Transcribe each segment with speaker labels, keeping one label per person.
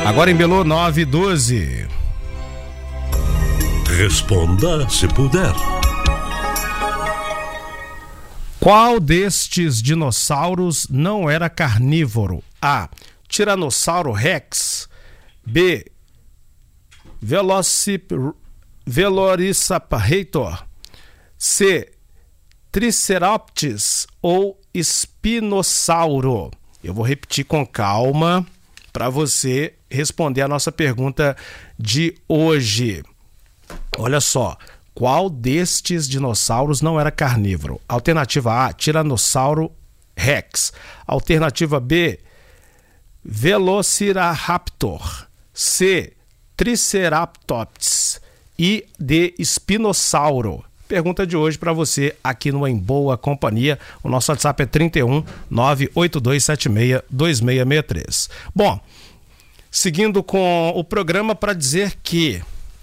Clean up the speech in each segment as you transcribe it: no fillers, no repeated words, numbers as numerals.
Speaker 1: Agora em Belo 9:12.
Speaker 2: Responda se puder.
Speaker 1: Qual destes dinossauros não era carnívoro? A. Tiranossauro Rex. B. Velociraptor. C. Triceratops ou Espinossauro? Eu vou repetir com calma para você responder a nossa pergunta de hoje. Olha só, qual destes dinossauros não era carnívoro? Alternativa A, Tiranossauro Rex. Alternativa B, Velociraptor. C, Triceratops. E D, Espinossauro. Pergunta de hoje para você aqui no Em Boa Companhia. O nosso WhatsApp é 31 98276 2663. Bom, seguindo com o programa para dizer que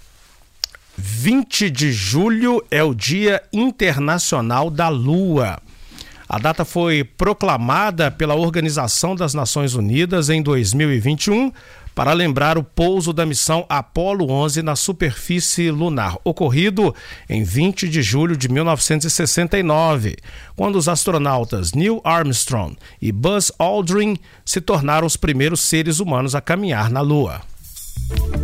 Speaker 1: 20 de julho é o Dia Internacional da Lua. A data foi proclamada pela Organização das Nações Unidas em 2021 para lembrar o pouso da missão Apollo 11 na superfície lunar, ocorrido em 20 de julho de 1969, quando os astronautas Neil Armstrong e Buzz Aldrin se tornaram os primeiros seres humanos a caminhar na Lua.